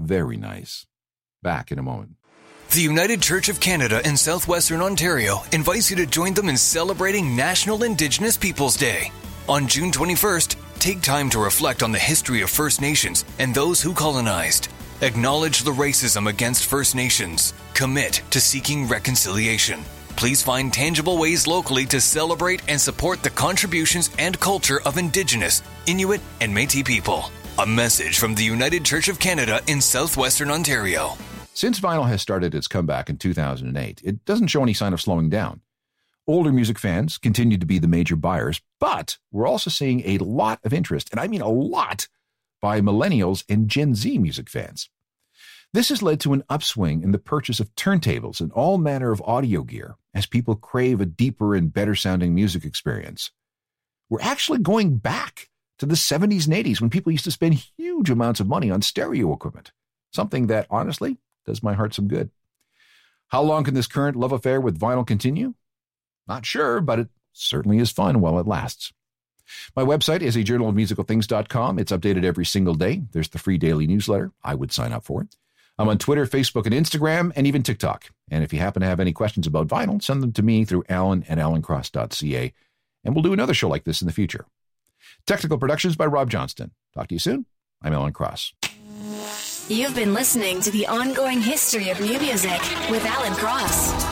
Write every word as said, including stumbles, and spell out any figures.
very nice. Back in a moment. The United Church of Canada in southwestern Ontario invites you to join them in celebrating National Indigenous Peoples Day. On June twenty-first, take time to reflect on the history of First Nations and those who colonized. Acknowledge the racism against First Nations. Commit to seeking reconciliation. Please find tangible ways locally to celebrate and support the contributions and culture of Indigenous, Inuit, and Métis people. A message from the United Church of Canada in southwestern Ontario. Since vinyl has started its comeback in two thousand eight, it doesn't show any sign of slowing down. Older music fans continue to be the major buyers, but we're also seeing a lot of interest, and I mean a lot, by millennials and Gen Z music fans. This has led to an upswing in the purchase of turntables and all manner of audio gear as people crave a deeper and better sounding music experience. We're actually going back to the seventies and eighties when people used to spend huge amounts of money on stereo equipment, something that honestly does my heart some good. How long can this current love affair with vinyl continue? Not sure, but it certainly is fun while it lasts. My website is a journal of musical things dot com. It's updated every single day. There's the free daily newsletter. I would sign up for it. I'm on Twitter, Facebook, and Instagram, and even TikTok. And if you happen to have any questions about vinyl, send them to me through alan at alan cross dot c a, and we'll do another show like this in the future. Technical productions by Rob Johnston. Talk to you soon. I'm Alan Cross. You've been listening to The Ongoing History of New Music with Alan Cross.